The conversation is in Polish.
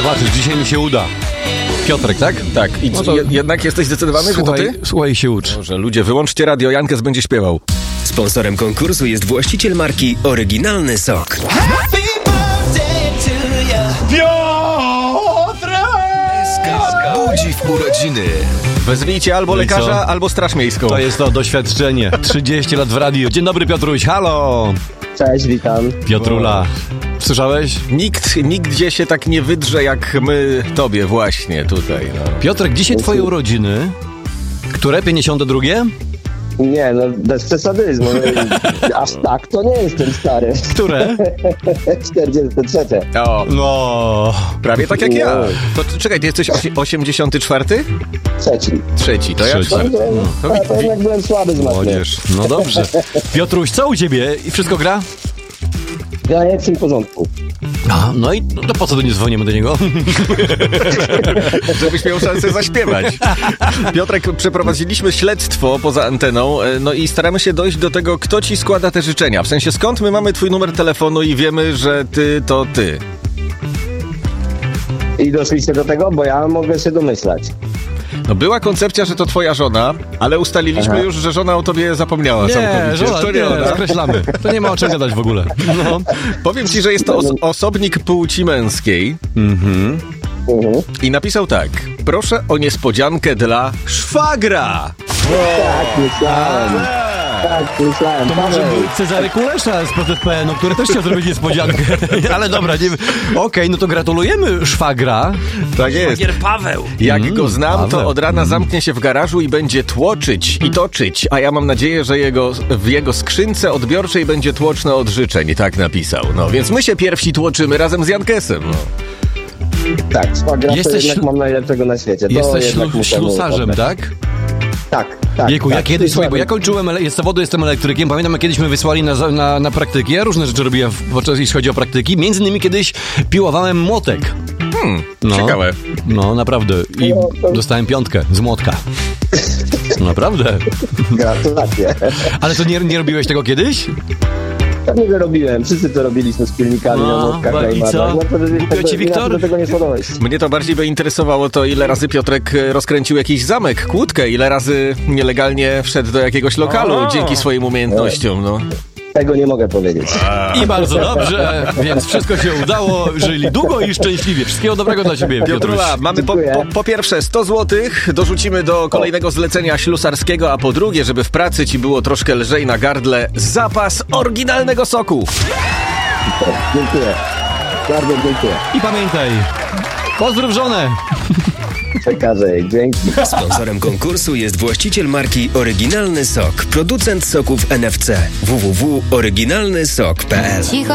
Zobaczysz, dzisiaj mi się uda. Piotrek, tak? Tak. I no to... jednak jesteś zdecydowany, że to ty? Słuchaj, się ucz. Może ludzie, wyłączcie radio, Jankes będzie śpiewał. Sponsorem konkursu jest właściciel marki Oryginalny Sok. Budzi w urodziny. Wezwijcie albo lekarza, albo straż miejską. To jest to doświadczenie. 30 lat w radiu. Dzień dobry, Piotruś, halo! Cześć, witam. Piotrula. Słyszałeś? Nikt nigdzie się tak nie wydrze jak my tobie właśnie tutaj. No. Piotrek, dzisiaj twoje urodziny. Które? 52? Nie, no bez przesadyzmu. Aż tak to nie jestem stary. Które? 43. O, No. prawie tak jak ja. To czekaj, ty jesteś 84? Trzeci, to ja Trzeci. czwarty. To jednak byłem słaby z matmy. Młodzież. No dobrze. Piotruś, co u ciebie? I wszystko gra? Ja nie jestem w porządku. A, no i no to po co do nie dzwonimy do niego? Żebyś miał szansę zaśpiewać. Piotrek, przeprowadziliśmy śledztwo poza anteną, no i staramy się dojść do tego, kto ci składa te życzenia. W sensie, skąd my mamy twój numer telefonu i wiemy, że ty to ty. I doszliście do tego, bo ja mogę się domyślać. No była koncepcja, że to twoja żona, ale ustaliliśmy już, że żona o tobie zapomniała Nie, całkowicie. żona, To nie, ona. skreślamy. To nie ma o czym gadać w ogóle. No. Powiem ci, że jest to osobnik płci męskiej i napisał tak. Proszę o niespodziankę dla szwagra. Tak, myślałem. Tak, myślałem. To może był Cezary Kulesza z PZPN-u, który też chciał zrobić niespodziankę. Ale dobra, nie... Okej, no to gratulujemy szwagra. Tak jest. Szwagier Paweł. Jak go znam, Paweł. to od rana zamknie się w garażu i będzie tłoczyć i toczyć, a ja mam nadzieję, że w jego skrzynce odbiorczej będzie tłoczne od życzeń, tak napisał. No, więc my się pierwsi tłoczymy razem z Jankesem. No. Tak, szwagra to Jesteś jednak mam najlepszego na świecie. To Jesteś jednak muszę ślusarzem, mówić. tak? Tak. Jejku, tak, ja kiedyś, słuchaj, bo ja dokładnie. kończyłem, z zawodu jestem elektrykiem, pamiętam, jak kiedyś mnie wysłali na praktyki, ja różne rzeczy robiłem, jeśli chodzi o praktyki, między innymi kiedyś piłowałem młotek. Ciekawe. No, naprawdę. I dostałem 5 z młotka. Naprawdę. Gratulacje. Ale to nie robiłeś tego kiedyś? Pewnie, że robiłem. Wszyscy to robiliśmy z pilnikami na młotkach. i co? Głupio ci, Wiktor? Do tego nie podałeś. Mnie to bardziej by interesowało to, ile razy Piotrek rozkręcił jakiś zamek, kłódkę, ile razy nielegalnie wszedł do jakiegoś lokalu dzięki swoim umiejętnościom, no. Tego nie mogę powiedzieć. I bardzo dobrze, więc wszystko się udało, żyli długo i szczęśliwie. Wszystkiego dobrego dla ciebie, Piotruś. Piotrula, mamy po pierwsze 100 złotych, dorzucimy do kolejnego zlecenia ślusarskiego, a po drugie, żeby w pracy ci było troszkę lżej na gardle, zapas oryginalnego soku. Dziękuję. Bardzo dziękuję. I pamiętaj, pozdrów żonę. Przekażę jej. Dzięki. Sponsorem konkursu jest właściciel marki Oryginalny Sok, producent soków NFC. www.oryginalnysok.pl